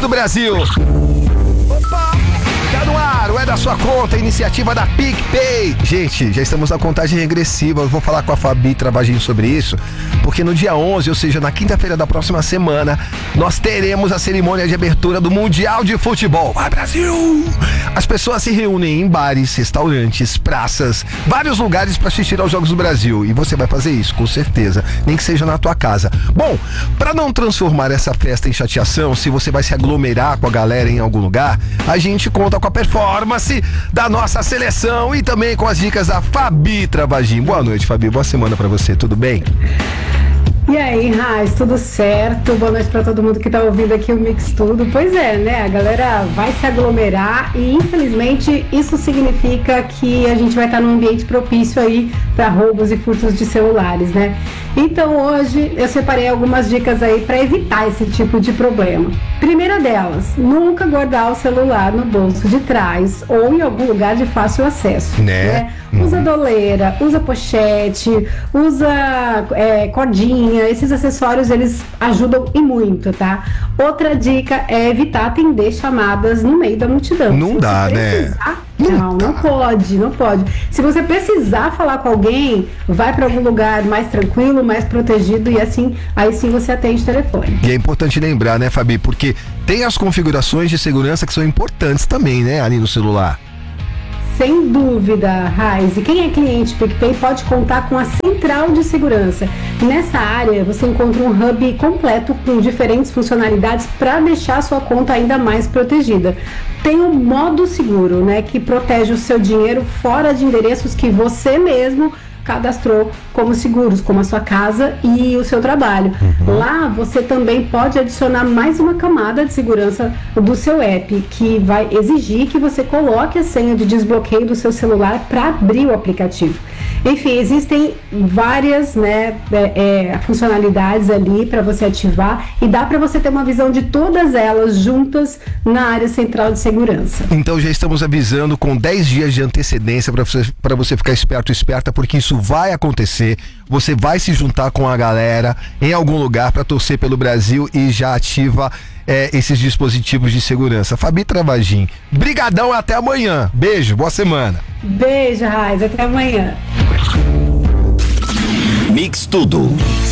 do Brasil. Opa! Tá no ar, é da sua conta, iniciativa da PicPay. Gente, já estamos na contagem regressiva. Eu vou falar com a Fabi Travagin sobre isso, porque no dia 11, ou seja, na quinta-feira da próxima semana, nós teremos a cerimônia de abertura do Mundial de Futebol. Vai, Brasil! As pessoas se reúnem em bares, restaurantes, praças, vários lugares para assistir aos Jogos do Brasil. E você vai fazer isso, com certeza, nem que seja na tua casa. Bom, para não transformar essa festa em chateação, se você vai se aglomerar com a galera em algum lugar, a gente conta com a performance da nossa seleção e também com as dicas da Fabi Travagin. Boa noite, Fabi. Boa semana pra você. Tudo bem? E aí, Raiz, tudo certo? Boa noite pra todo mundo que tá ouvindo aqui o Mix Tudo. Pois é, né? A galera vai se aglomerar e, infelizmente, isso significa que a gente vai estar num ambiente propício aí para roubos e furtos de celulares, né? Então, hoje, eu separei algumas dicas aí para evitar esse tipo de problema. Primeira delas, nunca guardar o celular no bolso de trás ou em algum lugar de fácil acesso, né? Usa doleira, usa pochete, usa cordinha. Esses acessórios, eles ajudam e muito, tá? Outra dica é evitar atender chamadas no meio da multidão. Não dá, né? Não pode. Se você precisar falar com alguém, vai para algum lugar mais tranquilo, mais protegido e assim, aí sim você atende o telefone. E é importante lembrar, né, Fabi, porque tem as configurações de segurança que são importantes também, né, ali no celular. Sem dúvida, Raiz. E quem é cliente PicPay pode contar com a central de segurança. Nessa área, você encontra um hub completo com diferentes funcionalidades para deixar a sua conta ainda mais protegida. Tem o modo seguro, né, que protege o seu dinheiro fora de endereços que você mesmo cadastrou como seguros, como a sua casa e o seu trabalho. Lá você também pode adicionar mais uma camada de segurança do seu app, que vai exigir que você coloque a senha de desbloqueio do seu celular para abrir o aplicativo. Enfim, existem várias, né, funcionalidades ali para você ativar e dá para você ter uma visão de todas elas juntas na área central de segurança. Então já estamos avisando com 10 dias de antecedência para você ficar esperto, esperta, porque isso vai acontecer. Você vai se juntar com a galera em algum lugar para torcer pelo Brasil e já ativa esses dispositivos de segurança. Fabi Travagin, brigadão, até amanhã. Beijo, boa semana. Beijo, Raiz, até amanhã. Mix Tudo.